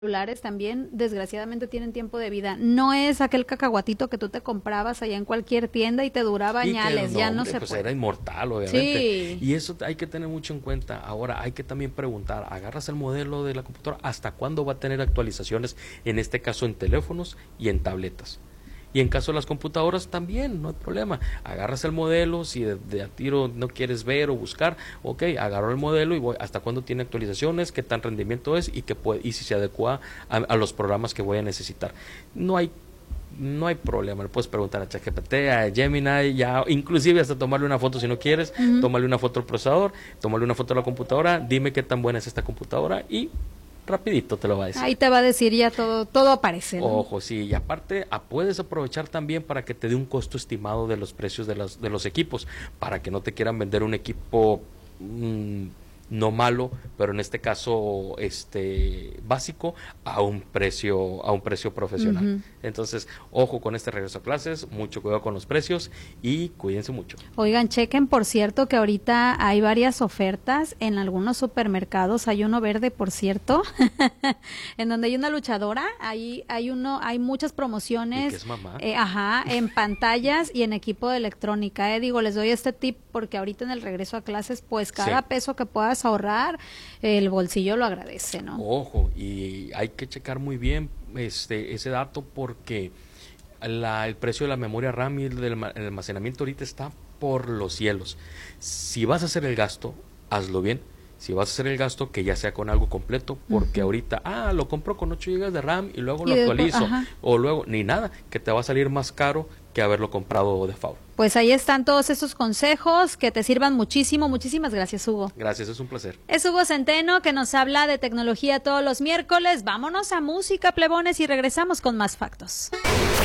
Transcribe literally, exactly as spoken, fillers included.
celulares también desgraciadamente tienen tiempo de vida. No es aquel cacahuatito que tú te comprabas allá en cualquier tienda y te duraba Y añales, que, no, ya no hombre, se pues puede. era inmortal, obviamente. Sí. Y eso hay que tener mucho en cuenta. Ahora hay que también preguntar, agarras el modelo de la computadora, ¿hasta cuándo va a tener actualizaciones? En este caso en teléfonos y en tabletas. Y en caso de las computadoras también, no hay problema. Agarras el modelo, si de, de a tiro no quieres ver o buscar, ok, agarro el modelo y voy hasta cuándo tiene actualizaciones, qué tan rendimiento es y, que puede, y si se adecua a, a los programas que voy a necesitar. No hay no hay problema, le puedes preguntar a ChatGPT, a Gemini, ya, inclusive hasta tomarle una foto si no quieres, uh-huh. Tomarle una foto al procesador, tomarle una foto a la computadora, dime qué tan buena es esta computadora y rapidito te lo va a decir. Ahí te va a decir ya todo, todo aparece, ¿no? Ojo, sí, y aparte a, puedes aprovechar también para que te dé un costo estimado de los precios de los, de los equipos, para que no te quieran vender un equipo mmm, no malo, pero en este caso este básico a un precio a un precio profesional. Uh-huh. Entonces, ojo con este regreso a clases, mucho cuidado con los precios y cuídense mucho. Oigan, chequen por cierto que ahorita hay varias ofertas en algunos supermercados, hay uno verde por cierto, en donde hay una luchadora, ahí hay uno, hay muchas promociones. ¿Y qué es mamá? Eh, ajá, en pantallas y en equipo de electrónica, eh, digo, les doy este tip porque ahorita en el regreso a clases, pues cada sí. peso que puedas ahorrar, el bolsillo lo agradece, ¿no? Ojo, y hay que checar muy bien este ese dato porque la, el precio de la memoria RAM y el del el almacenamiento ahorita está por los cielos. Si vas a hacer el gasto, hazlo bien. Si vas a hacer el gasto, que ya sea con algo completo, porque uh-huh. ahorita, ah, lo compro con ocho gigas de RAM y luego lo y actualizo, después, o luego, ni nada, que te va a salir más caro que haberlo comprado de favor. Pues ahí están todos esos consejos que te sirvan muchísimo. Muchísimas gracias, Hugo. Gracias, es un placer. Es Hugo Centeno que nos habla de tecnología todos los miércoles. Vámonos a música, plebones, y regresamos con más factos.